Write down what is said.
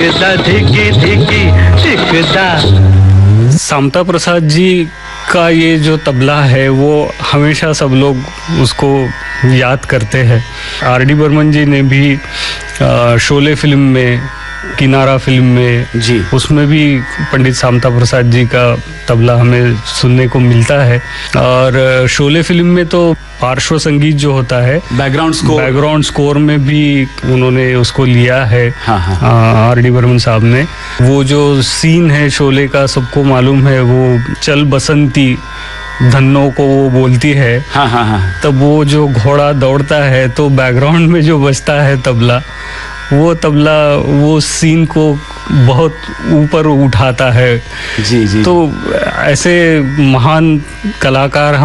धिकदा धिकी धिकी धिकदा। शामता प्रसाद जी का ये जो तबला है वो हमेशा सब लोग उसको याद करते हैं। आर.डी. बर्मन जी ने भी शोले फिल्म में, किनारा फिल्म में जी, उसमें भी पंडित शामता प्रसाद जी का तबला हमें सुनने को मिलता है। और शोले फिल्म में तो पार्श्व संगीत जो होता है, बैकग्राउंड स्कोर में भी उन्होंने उसको लिया है। हाँ, हाँ। आर.डी. बर्मन साहब ने वो जो सीन है शोले का, सबको मालूम है, वो चल बसंती धन्नो को वो बोलती है। हाँ, हाँ, हाँ। तब वो जो घोड़ा दौड़ता है तो बैकग्राउंड में जो बजता है तबला, वो तबला वो सीन को बहुत ऊपर उठाता है। जी जी। तो ऐसे महान कलाकार